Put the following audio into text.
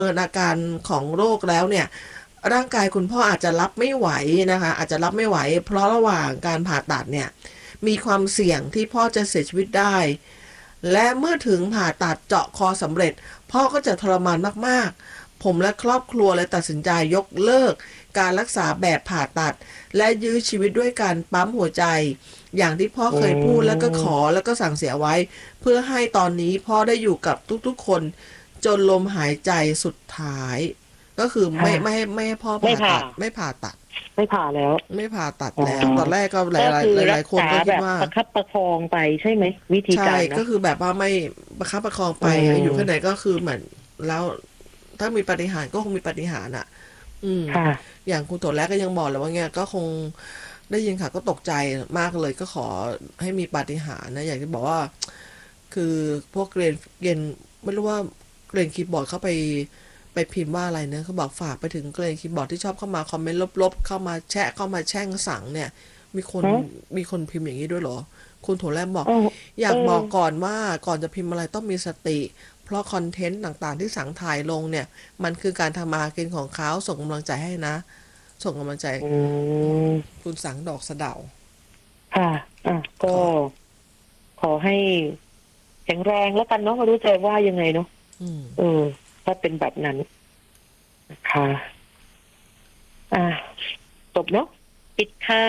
อาการของโรคแล้วเนี่ยร่างกายคุณพ่ออาจจะรับไม่ไหวนะคะอาจจะรับไม่ไหวเพราะระหว่างการผ่าตัดเนี่ยมีความเสี่ยงที่พ่อจะเสียชีวิตได้และเมื่อถึงผ่าตัดเจาะคอสำเร็จพ่อก็จะทรมานมากๆผมและครอบครัวเลยตัดสินใจยกเลิกการรักษาแบบผ่าตัดและยื้อชีวิตด้วยการปั๊มหัวใจอย่างที่พ่ออืเคยพูดแล้วก็ขอมแล้วก็สั่งเสียไว้เพื่อให้ตอนนี้พ่อได้อยู่กับทุกๆคนจนลมหายใจสุดท้ายก็คือค่ะไม่ให้พ่อไม่ผ่าผ่าตัดไม่ผ่าตัดไม่ผ่าแล้วไม่ผ่าตัดอ๋อแล้วตอนแรกก็หลก็คือายๆหรักลายๆคนษาแบบก็คิดว่าประคับประคองไปใช่ไหมวิธีใช่การเนาะก็คือแบบว่าไม่ประคับประคองอืไปอยู่แค่ไหนมก็คือเหมือนแล้วถ้ามีปาฏิหาริย์ก็คงมีปาฏิหาริย์อ่ะอืมค่ะอย่างคุณตัวแรกก็ยังบอกเลยว่าเงี้ยก็คงได้ยินค่ะก็ตกใจมากเลยก็ขอให้มีปาฏิหาริย์นะอยากจะบอกว่าคือพวกเรียนไม่รู้ว่าเรียนคีย์บอร์ดเข้าไปพิมพ์ว่าอะไรเนะเขาบอกฝากไปถึงเกรนคีย์บอร์ดที่ชอบเข้ามาคอมเมนต์ลบๆเข้ามาแชะเข้ามาแช่งสั่งเนี่ยมีคนฮะมีคนพิมพ์อย่างนี้ด้วยเหรอคุณโถแรมบอกโอ้อยาเออกบอกก่อนว่าก่อนจะพิมพ์อะไรต้องมีสติเพราะคอนเทนต์ต่างๆที่สั่งถ่ายลงเนี่ยมันคือการทำมาหากินของเขาส่งกำลังใจให้นะส่งกำลังใจอืมคุณสังดอกสะเดาค่ะอ่ะก็ขอขอให้แข็งแรงแล้วกันเนาะไม่รู้จะว่ายังไงเนาะอืมเออถ้าเป็นแบบนั้นนะคะอ่ะจบเนาะปิดค่ะ